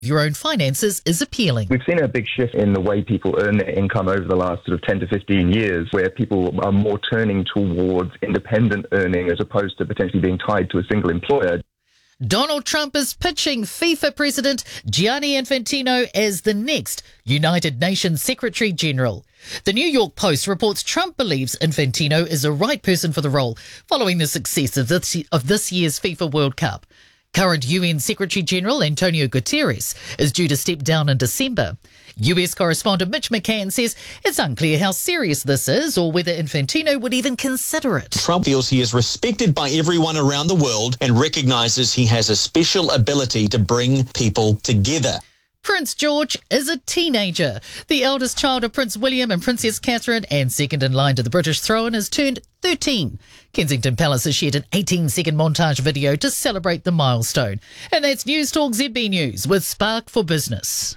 your own finances is appealing. We've seen a big shift in the way people earn their income over the last sort of 10 to 15 years, where people are more turning towards independent earning as opposed to potentially being tied to a single employer. Donald Trump is pitching FIFA President Gianni Infantino as the next United Nations Secretary General. The New York Post reports Trump believes Infantino is the right person for the role following the success of this year's FIFA World Cup. Current UN Secretary General Antonio Guterres is due to step down in December. US correspondent Mitch McCann says it's unclear how serious this is or whether Infantino would even consider it. Trump feels he is respected by everyone around the world and recognises he has a special ability to bring people together. Prince George is a teenager. The eldest child of Prince William and Princess Catherine and second in line to the British throne has turned 13. Kensington Palace has shared an 18-second montage video to celebrate the milestone. And that's News Talk ZB News with Spark for Business.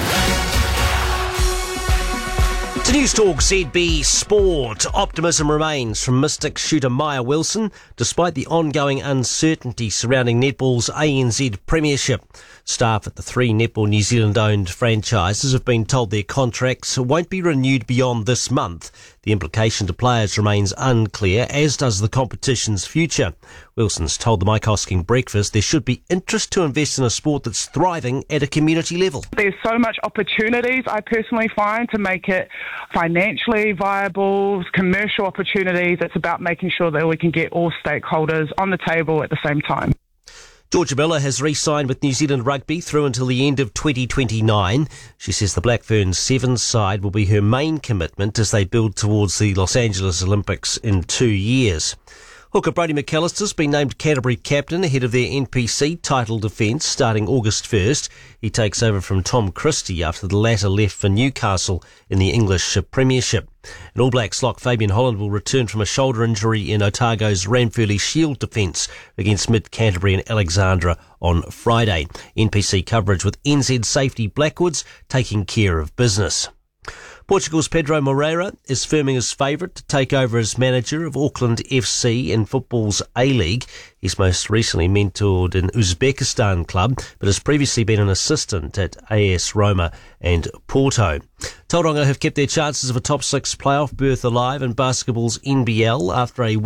To News Talk ZB Sport, optimism remains from Mystic shooter Maya Wilson, despite the ongoing uncertainty surrounding netball's ANZ Premiership. Staff at the three Netball New Zealand-owned franchises have been told their contracts won't be renewed beyond this month. The implication to players remains unclear, as does the competition's future. Wilson's told the Mike Hosking Breakfast there should be interest to invest in a sport that's thriving at a community level. There's so much opportunities, I personally find, to make it financially viable, commercial opportunities. It's about making sure that we can get all stakeholders on the table at the same time. Georgia Miller has re-signed with New Zealand Rugby through until the end of 2029. She says the Black Ferns Sevens side will be her main commitment as they build towards the Los Angeles Olympics in 2 years. Hooker Brodie McAllister's been named Canterbury captain ahead of their NPC title defence starting August 1st. He takes over from Tom Christie after the latter left for Newcastle in the English Premiership. And All Blacks lock Fabian Holland will return from a shoulder injury in Otago's Ranfurly Shield defence against Mid-Canterbury and Alexandra on Friday. NPC coverage with NZ Safety Blackwoods taking care of business. Portugal's Pedro Moreira is firming his favourite to take over as manager of Auckland FC in football's A-League. He's most recently mentored an Uzbekistan club, but has previously been an assistant at AS Roma and Porto. Tauranga have kept their chances of a top six playoff berth alive in basketball's NBL after a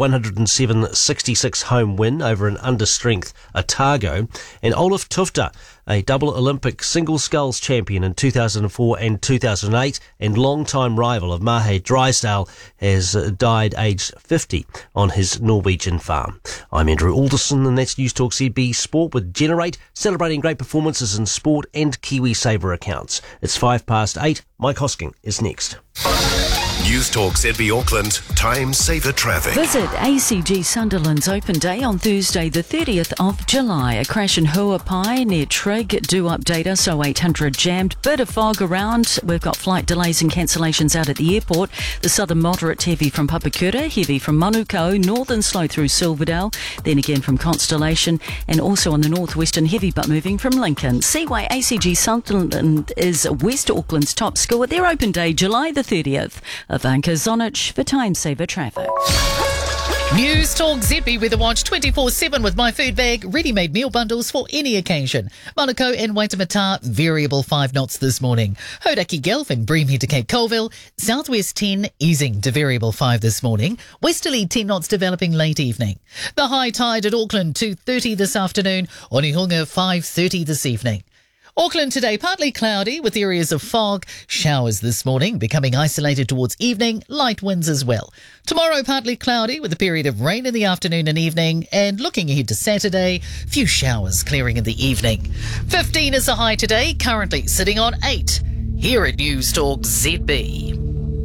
107-66 home win over an understrength Otago. And Olaf Tufta, a double Olympic single sculls champion in 2004 and 2008 and long-time rival of Mahe Drysdale, has died aged 50 on his Norwegian farm. I'm Andrew Alderson, and that's News Talk ZB Sport with Generate, celebrating great performances in sport and KiwiSaver accounts. It's 8:05. Mike Hosking is next. News Talk ZB Auckland, time saver traffic. Visit ACG Sunderland's open day on Thursday the 30th of July. A crash in Huapai near Trig. Do update us, 0800 jammed. Bit of fog around. We've got flight delays and cancellations out at the airport. The southern moderate heavy from Papakura, heavy from Manukau, northern slow through Silverdale, then again from Constellation, and also on the northwestern heavy but moving from Lincoln. See why ACG Sunderland is West Auckland's top school at their open day, July the 30th. Ivanka Zonich for Time Saver Traffic. News Talk Zippy with a watch 24/7 with My Food Bag, ready-made meal bundles for any occasion. Manukau and Waitemata, variable 5 knots this morning. Hodaki Gulf and Breamhead to Cape Colville, southwest 10, easing to variable 5 this morning. Westerly 10 knots developing late evening. The high tide at Auckland 2:30 this afternoon, Onehunga 5:30 this evening. Auckland today, partly cloudy with areas of fog. Showers this morning, becoming isolated towards evening. Light winds as well. Tomorrow, partly cloudy with a period of rain in the afternoon and evening. And looking ahead to Saturday, few showers clearing in the evening. 15 is the high today, currently sitting on 8. Here at News Talk ZB.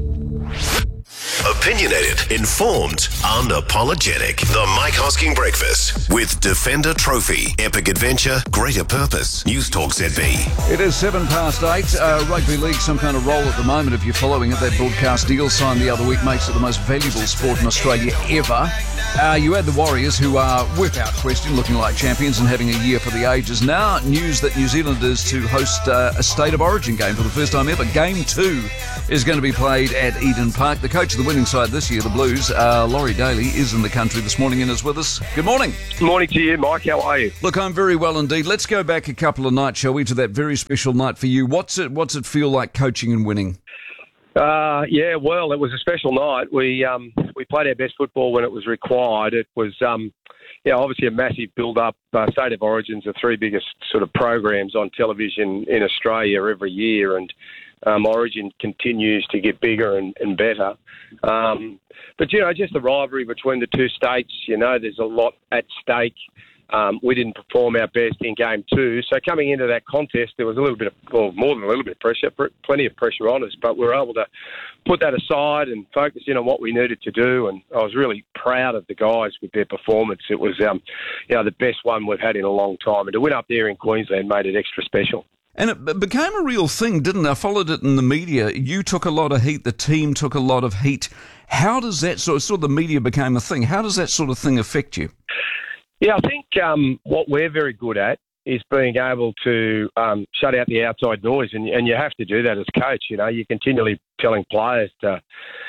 Opinionated, informed, unapologetic. The Mike Hosking Breakfast with Defender Trophy, Epic Adventure, Greater Purpose. News Talk ZB. It is 8:07. Rugby League, some kind of role at the moment if you're following it. That broadcast deal signed the other week makes it the most valuable sport in Australia ever. You had the Warriors, who are, without question, looking like champions and having a year for the ages. Now, news that New Zealand is to host a State of Origin game for the first time ever. Game 2 is going to be played at Eden Park. The coach of the winning side side this year, the Blues. Laurie Daly is in the country this morning and is with us. Good morning. Morning to you, Mike. How are you? Look, I'm very well indeed. Let's go back a couple of nights, shall we, to that very special night for you. What's it feel like coaching and winning? Yeah, well, it was a special night. We played our best football when it was required. It was, obviously a massive build-up. State of Origin's the three biggest sort of programs on television in Australia every year, and Origin continues to get bigger and better. But, just the rivalry between the two states, there's a lot at stake. We didn't perform our best in Game 2. So coming into that contest, there was a little bit of, more than a little bit of pressure, plenty of pressure on us. But we were able to put that aside and focus in on what we needed to do. And I was really proud of the guys with their performance. It was, the best one we've had in a long time. And to win up there in Queensland made it extra special. And it became a real thing, didn't it? I followed it in the media. You took a lot of heat. The team took a lot of heat. How does that sort of the media became a thing? How does that sort of thing affect you? Yeah, I think what we're very good at is being able to shut out the outside noise, and you have to do that as coach. You're continually telling players to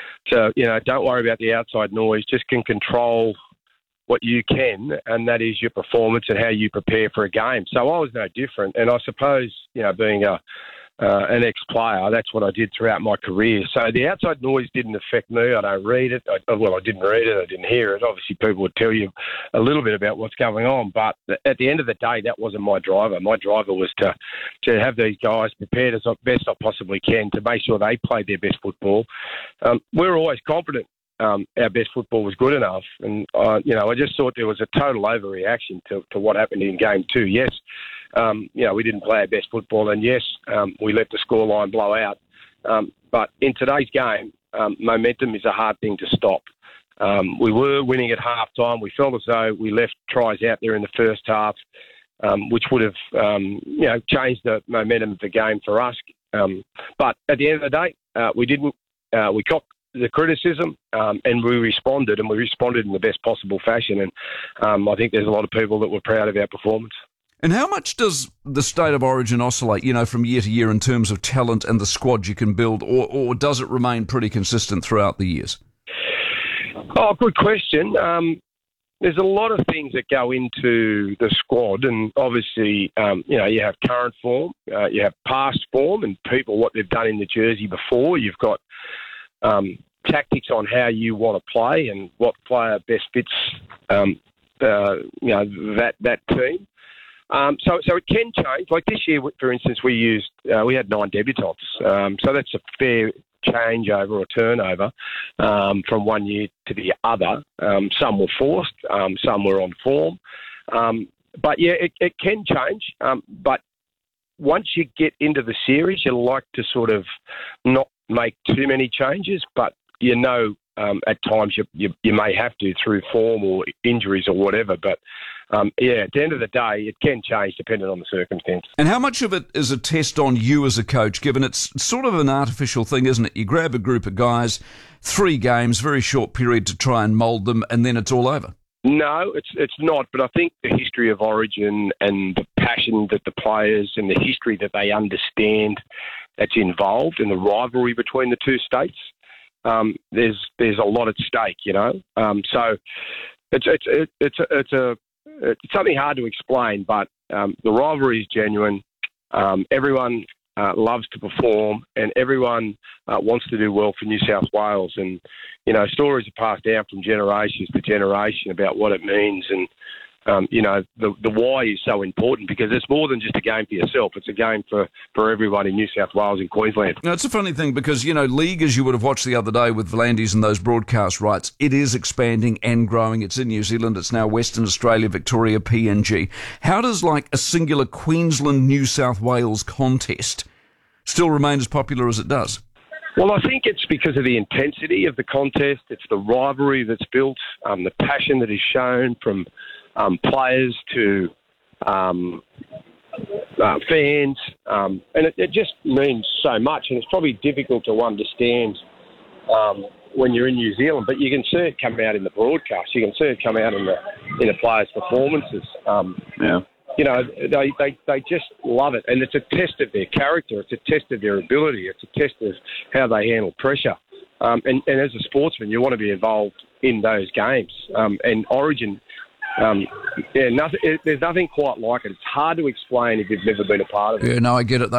don't worry about the outside noise, just can control what you can, and that is your performance and how you prepare for a game. So I was no different, and I suppose being an ex-player, that's what I did throughout my career. So the outside noise didn't affect me. I don't read it. I didn't read it. I didn't hear it. Obviously, people would tell you a little bit about what's going on, but at the end of the day, that wasn't my driver. My driver was to have these guys prepared as best I possibly can to make sure they played their best football. We're always confident our best football was good enough. And, I just thought there was a total overreaction to what happened in Game 2. Yes, we didn't play our best football, and yes, we let the scoreline blow out. But in today's game, momentum is a hard thing to stop. We were winning at half-time. We felt as though we left tries out there in the first half, which would have, changed the momentum of the game for us. But at the end of the day, we didn't. We copped the criticism, and we responded in the best possible fashion. And I think there's a lot of people that were proud of our performance. And how much does the state of origin oscillate, from year to year in terms of talent and the squad you can build, or does it remain pretty consistent throughout the years? Oh, good question. There's a lot of things that go into the squad, and obviously, you have current form, you have past form, and people, what they've done in the jersey before. You've got tactics on how you want to play and what player best fits, that team. So it can change. Like this year, for instance, we had 9 debutants. So that's a fair changeover or turnover from one year to the other. Some were forced, some were on form. But yeah, it can change. But once you get into the series, you like to sort of not make too many changes, but at times you may have to through form or injuries or whatever. But at the end of the day, it can change depending on the circumstance. And how much of it is a test on you as a coach, given it's sort of an artificial thing, isn't it? You grab a group of guys, 3 games, very short period to try and mould them, and then it's all over. No, it's not. But I think the history of Origin and the passion that the players and the history that they understand that's involved in the rivalry between the two states, there's a lot at stake, So it's something hard to explain, but the rivalry is genuine. Everyone loves to perform, and everyone wants to do well for New South Wales. And stories are passed down from generations to generation about what it means, and the why is so important, because it's more than just a game for yourself. It's a game for everyone in New South Wales and Queensland. Now, it's a funny thing because, league, as you would have watched the other day with Volandis and those broadcast rights, it is expanding and growing. It's in New Zealand. It's now Western Australia, Victoria, PNG. How does a singular Queensland-New South Wales contest still remain as popular as it does? Well, I think it's because of the intensity of the contest. It's the rivalry that's built, the passion that is shown from players to fans, and it just means so much. And it's probably difficult to understand when you're in New Zealand, but you can see it come out in the broadcast. You can see it come out in the players' performances. They just love it, and it's a test of their character. It's a test of their ability. It's a test of how they handle pressure. And as a sportsman, you want to be involved in those games. And Origin, there's nothing quite like it. It's hard to explain if you've never been a part of it. Yeah, no, I get it.